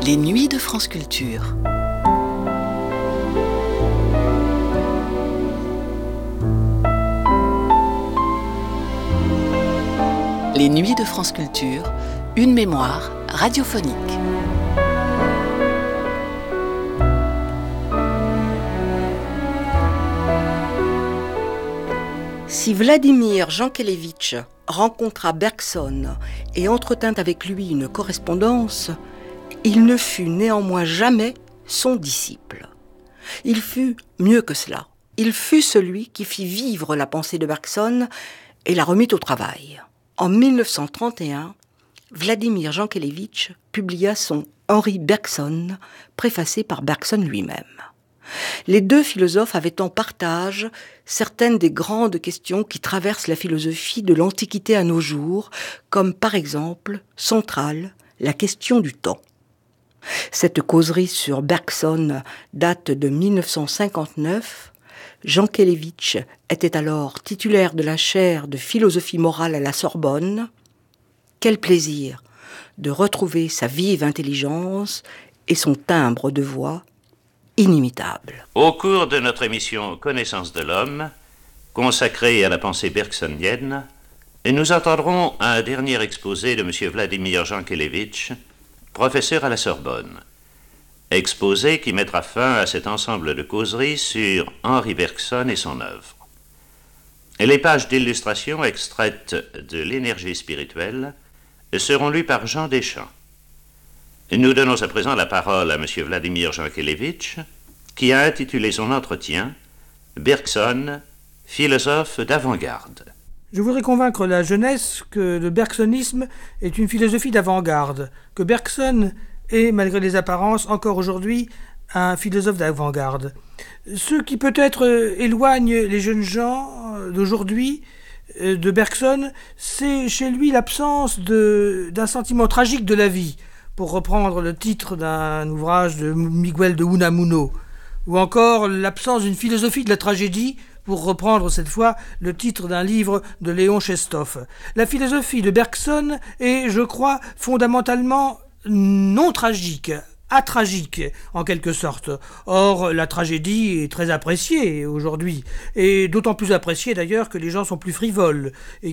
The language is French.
Les nuits de France Culture. Les nuits de France Culture, une mémoire radiophonique. Si Vladimir Jankélévitch rencontra Bergson et entretint avec lui une correspondance, il ne fut néanmoins jamais son disciple. Il fut mieux que cela. Il fut celui qui fit vivre la pensée de Bergson et la remit au travail. En 1931, Vladimir Jankélévitch publia son Henri Bergson, préfacé par Bergson lui-même. Les deux philosophes avaient en partage certaines des grandes questions qui traversent la philosophie de l'Antiquité à nos jours, comme par exemple, centrale, la question du temps. Cette causerie sur Bergson date de 1959. Jankélévitch était alors titulaire de la chaire de philosophie morale à la Sorbonne. Quel plaisir de retrouver sa vive intelligence et son timbre de voix inimitable. Au cours de notre émission Connaissance de l'homme, consacrée à la pensée bergsonienne, nous entendrons un dernier exposé de M. Vladimir Jankélévitch, professeur à la Sorbonne. Exposé qui mettra fin à cet ensemble de causeries sur Henri Bergson et son œuvre. Les pages d'illustration extraites de l'énergie spirituelle seront lues par Jean Deschamps. Nous donnons à présent la parole à M. Vladimir Jankélévitch, qui a intitulé son entretien « Bergson, philosophe d'avant-garde ». Je voudrais convaincre la jeunesse que le bergsonisme est une philosophie d'avant-garde, que Bergson est, malgré les apparences, encore aujourd'hui, un philosophe d'avant-garde. Ce qui peut-être éloigne les jeunes gens d'aujourd'hui de Bergson, c'est chez lui l'absence d'un sentiment tragique de la vie, pour reprendre le titre d'un ouvrage de Miguel de Unamuno, ou encore l'absence d'une philosophie de la tragédie, pour reprendre cette fois le titre d'un livre de Léon Chestov. La philosophie de Bergson est, je crois, fondamentalement non tragique, atragique en quelque sorte. Or, la tragédie est très appréciée aujourd'hui, et d'autant plus appréciée d'ailleurs que les gens sont plus frivoles, et